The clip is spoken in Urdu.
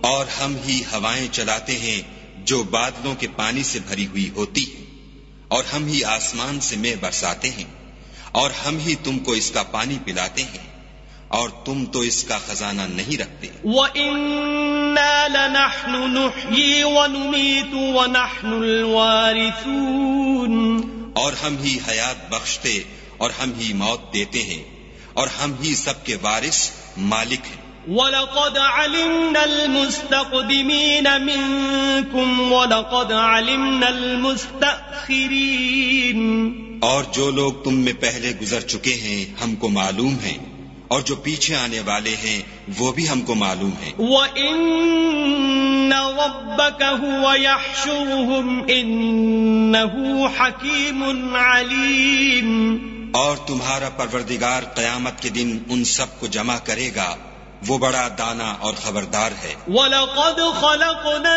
اور ہم ہی ہوائیں چلاتے ہیں جو بادلوں کے پانی سے بھری ہوئی ہوتی ہیں، اور ہم ہی آسمان سے مے برساتے ہیں، اور ہم ہی تم کو اس کا پانی پلاتے ہیں، اور تم تو اس کا خزانہ نہیں رکھتے۔ وَإِنَّا لَنَحْنُ نُحْيِي وَنُمِيتُ وَنَحْنُ الْوَارِثُونَ، اور ہم ہی حیات بخشتے اور ہم ہی موت دیتے ہیں، اور ہم ہی سب کے وارث مالک ہیں۔ وَلَقَدْ عَلِمْنَا الْمُسْتَقْدِمِينَ مِنْكُمْ وَلَقَدْ عَلِمْنَا الْمُسْتَأْخِرِينَ، اور جو لوگ تم میں پہلے گزر چکے ہیں ہم کو معلوم ہیں، اور جو پیچھے آنے والے ہیں وہ بھی ہم کو معلوم ہیں۔ وَإِنَّ رَبَّكَ هُوَ يَحْشُرُهُمْ إِنَّهُ حَكِيمٌ عَلِيمٌ، اور تمہارا پروردگار قیامت کے دن ان سب کو جمع کرے گا، وہ بڑا دانا اور خبردار ہے۔ وَلَقَدْ خَلَقْنَا